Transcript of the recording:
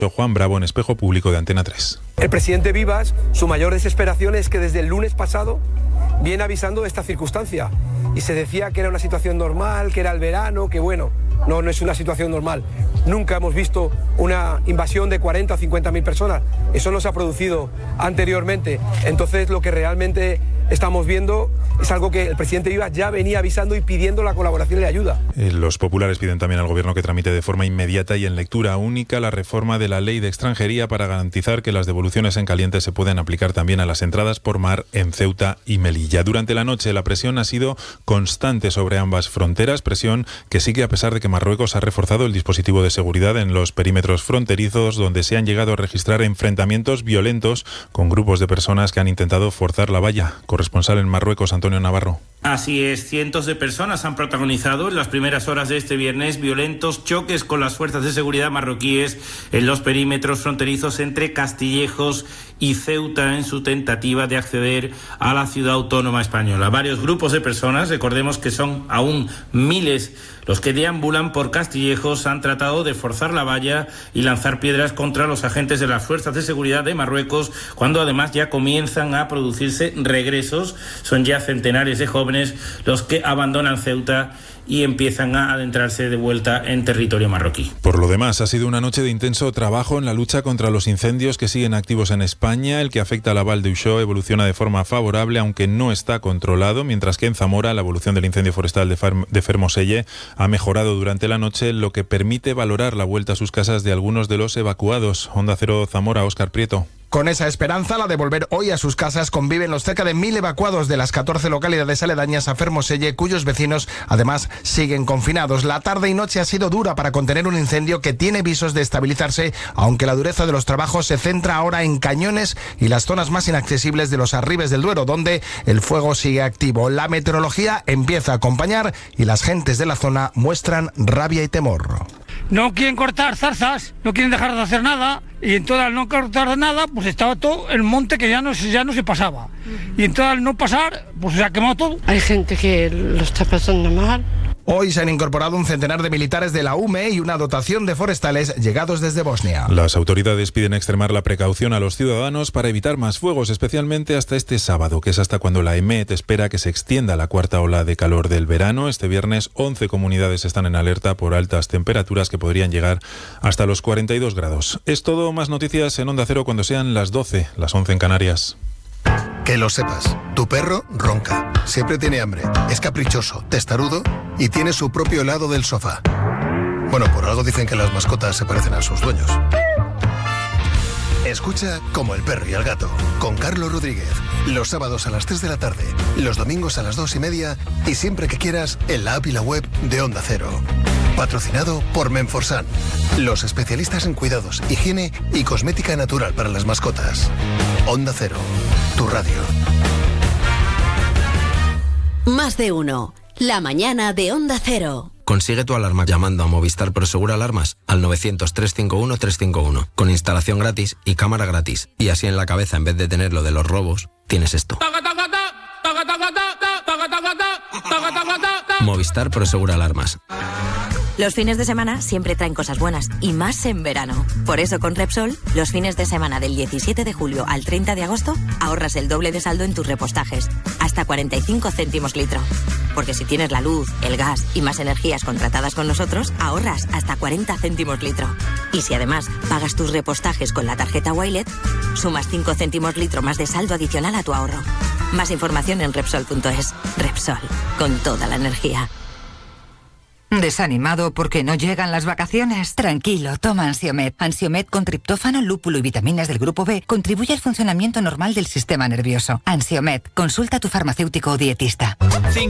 Juan Bravo en Espejo Público de Antena 3. El presidente Vivas, su mayor desesperación es que desde el lunes pasado viene avisando de esta circunstancia y se decía que era una situación normal, que era el verano, que bueno, no es una situación normal. Nunca hemos visto una invasión de 40 o 50.000 personas. Eso no se ha producido anteriormente. Entonces lo que realmente estamos viendo es algo que el presidente Vivas ya venía avisando y pidiendo la colaboración y la ayuda. Los populares piden también al gobierno que tramite de forma inmediata y en lectura única la reforma de la ley de extranjería para garantizar que las devoluciones en caliente se pueden aplicar también a las entradas por mar en Ceuta y Melilla. Durante la noche la presión ha sido constante sobre ambas fronteras, presión que sigue a pesar de que Marruecos ha reforzado el dispositivo de seguridad en los perímetros fronterizos, donde se han llegado a registrar enfrentamientos violentos con grupos de personas que han intentado forzar la valla. Corresponsal en Marruecos, Antonio Navarro. Así es, cientos de personas han protagonizado en las primeras horas de este viernes violentos choques con las fuerzas de seguridad marroquíes en los perímetros fronterizos entre Castillejos y Ceuta en su tentativa de acceder a la ciudad autónoma española. Varios grupos de personas, recordemos que son aún miles los que deambulan por Castillejos, han tratado de forzar la valla y lanzar piedras contra los agentes de las fuerzas de seguridad de Marruecos, cuando además ya comienzan a producirse regresos. Son ya centenares de jóvenes los que abandonan Ceuta y empiezan a adentrarse de vuelta en territorio marroquí. Por lo demás, ha sido una noche de intenso trabajo en la lucha contra los incendios que siguen activos en España. El que afecta a la Val d'Uixó evoluciona de forma favorable, aunque no está controlado, mientras que en Zamora la evolución del incendio forestal de Fermoselle ha mejorado durante la noche, lo que permite valorar la vuelta a sus casas de algunos de los evacuados. Onda Cero Zamora, Óscar Prieto. Con esa esperanza, la de volver hoy a sus casas, conviven los cerca de 1.000 evacuados de las 14 localidades aledañas a Fermoselle, cuyos vecinos además siguen confinados. La tarde y noche ha sido dura para contener un incendio que tiene visos de estabilizarse, aunque la dureza de los trabajos se centra ahora en Cañones y las zonas más inaccesibles de los Arribes del Duero, donde el fuego sigue activo. La meteorología empieza a acompañar y las gentes de la zona muestran rabia y temor. No quieren cortar zarzas, no quieren dejar de hacer nada, y entonces al no cortar nada, pues estaba todo el monte que ya no se pasaba. Y entonces al no pasar, pues se ha quemado todo. Hay gente que lo está pasando mal. Hoy se han incorporado un centenar de militares de la UME y una dotación de forestales llegados desde Bosnia. Las autoridades piden extremar la precaución a los ciudadanos para evitar más fuegos, especialmente hasta este sábado, que es hasta cuando la EMET espera que se extienda la cuarta ola de calor del verano. Este viernes 11 comunidades están en alerta por altas temperaturas que podrían llegar hasta los 42 grados. Es todo, más noticias en Onda Cero cuando sean las 12, las 11 en Canarias. Que lo sepas, tu perro ronca, siempre tiene hambre, es caprichoso, testarudo y tiene su propio lado del sofá. Bueno, por algo dicen que las mascotas se parecen a sus dueños. Escucha Como el perro y el gato, con Carlos Rodríguez, los sábados a las 3 de la tarde, los domingos a las 2:30 y siempre que quieras en la app y la web de Onda Cero. Patrocinado por Menforsan, los especialistas en cuidados, higiene y cosmética natural para las mascotas. Onda Cero, tu radio. Más de uno. La mañana de Onda Cero. Consigue tu alarma llamando a Movistar Prosegur Alarmas al 900-351-351, con instalación gratis y cámara gratis. Y así en la cabeza, en vez de tener lo de los robos, tienes esto. Movistar Prosegur Alarmas. Los fines de semana siempre traen cosas buenas, y más en verano. Por eso con Repsol, los fines de semana del 17 de julio al 30 de agosto, ahorras el doble de saldo en tus repostajes, hasta 45 céntimos litro. Porque si tienes la luz, el gas y más energías contratadas con nosotros, ahorras hasta 40 céntimos litro. Y si además pagas tus repostajes con la tarjeta Wilet, sumas 5 céntimos litro más de saldo adicional a tu ahorro. Más información en Repsol.es. Repsol, con toda la energía. ¿Desanimado porque no llegan las vacaciones? Tranquilo, toma Ansiomed. Ansiomed con triptófano, lúpulo y vitaminas del grupo B contribuye al funcionamiento normal del sistema nervioso. Ansiomed, consulta a tu farmacéutico o dietista.